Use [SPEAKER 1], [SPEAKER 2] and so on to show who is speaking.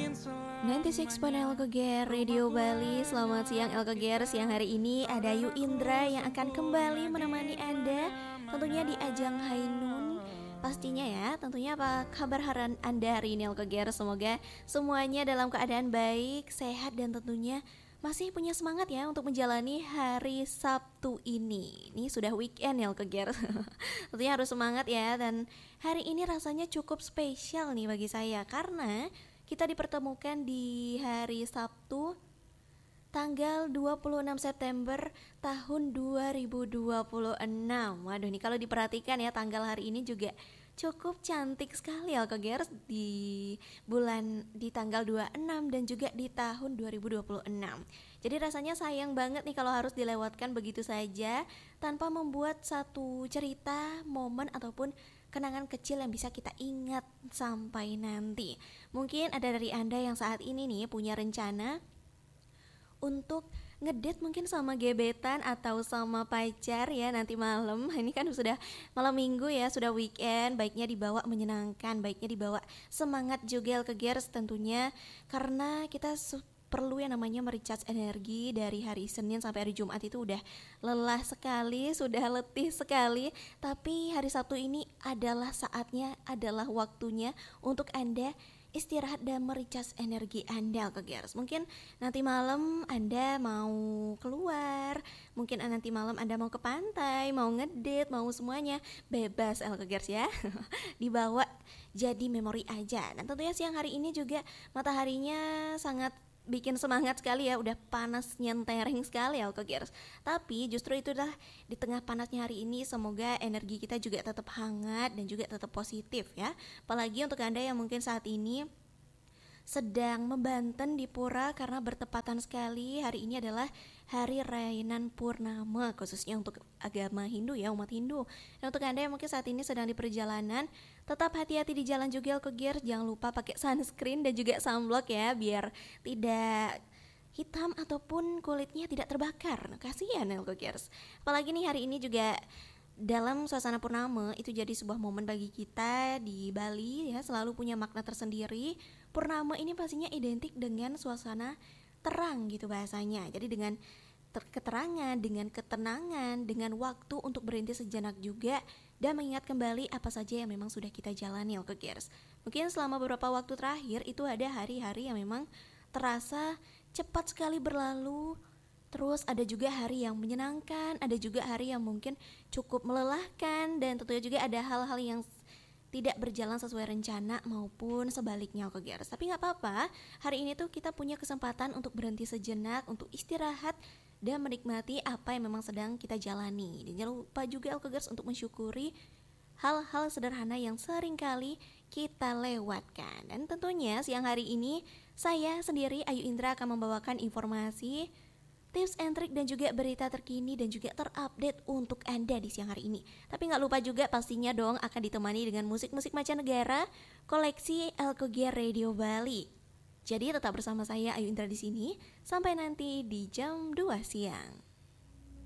[SPEAKER 1] 96.0 LKGR Radio Bali. Selamat siang LKGR. Siang hari ini ada Ayu Indra yang akan kembali menemani Anda tentunya di ajang Hainun. Pastinya ya, tentunya apa kabar Anda hari ini LKGR? Semoga semuanya dalam keadaan baik, sehat dan tentunya masih punya semangat ya untuk menjalani hari Sabtu ini. Ini sudah weekend ya LKGR. Tentunya harus semangat ya. Dan hari ini rasanya cukup spesial nih bagi saya karena kita dipertemukan di hari Sabtu tanggal 26 September tahun 2026. Waduh, ini kalau diperhatikan ya tanggal hari ini juga cukup cantik sekali LKGR di tanggal 26 dan juga di tahun 2026. Jadi rasanya sayang banget nih kalau harus dilewatkan begitu saja tanpa membuat satu cerita, momen ataupun kenangan kecil yang bisa kita ingat sampai nanti. Mungkin ada dari Anda yang saat ini nih punya rencana untuk ngedate mungkin sama gebetan atau sama pacar ya nanti malam. Ini kan sudah malam minggu ya, sudah weekend. Baiknya dibawa menyenangkan, baiknya dibawa semangat juga LKGR tentunya, karena kita perlu yang namanya merecharge energi. Dari hari Senin sampai hari Jumat itu udah lelah sekali, sudah letih sekali. Tapi hari Sabtu ini adalah saatnya, adalah waktunya untuk Anda istirahat dan merecharge energi Anda LKGers. Mungkin nanti malam Anda mau keluar, mungkin nanti malam Anda mau ke pantai, mau ngedate, mau semuanya bebas LKGers ya. Dibawa jadi memori aja. Dan tentunya siang hari ini juga mataharinya sangat bikin semangat sekali ya, udah panas nyentering sekali LKGers. Tapi justru itulah di tengah panasnya hari ini semoga energi kita juga tetap hangat dan juga tetap positif ya. Apalagi untuk Anda yang mungkin saat ini sedang membanten di pura karena bertepatan sekali hari ini adalah hari Rainan Purnama khususnya untuk agama Hindu ya, umat Hindu. Dan untuk Anda yang mungkin saat ini sedang di perjalanan, tetap hati-hati di jalan juga LKGR. Jangan lupa pakai sunscreen dan juga sunblock ya biar tidak hitam ataupun kulitnya tidak terbakar. Kasihan LKGR. Apalagi nih hari ini juga dalam suasana purnama itu jadi sebuah momen bagi kita di Bali ya, selalu punya makna tersendiri. Purnama ini pastinya identik dengan suasana terang gitu bahasanya. Jadi dengan keterangan, dengan ketenangan, dengan waktu untuk berhenti sejenak juga dan mengingat kembali apa saja yang memang sudah kita jalani LKGers. Mungkin selama beberapa waktu terakhir itu ada hari-hari yang memang terasa cepat sekali berlalu. Terus ada juga hari yang menyenangkan, ada juga hari yang mungkin cukup melelahkan, dan tentunya juga ada hal-hal yang tidak berjalan sesuai rencana maupun sebaliknya LKGers. Tapi gak apa-apa, hari ini tuh kita punya kesempatan untuk berhenti sejenak, untuk istirahat dan menikmati apa yang memang sedang kita jalani. Dan jangan lupa juga LKGers untuk mensyukuri hal-hal sederhana yang seringkali kita lewatkan. Dan tentunya siang hari ini saya sendiri Ayu Indra akan membawakan informasi, tips and trik dan juga berita terkini dan juga terupdate untuk Anda di siang hari ini. Tapi gak lupa juga pastinya dong akan ditemani dengan musik-musik mancanegara koleksi LKGR Radio Bali. Jadi tetap bersama saya Ayu Indra di sini sampai nanti di jam 2 siang.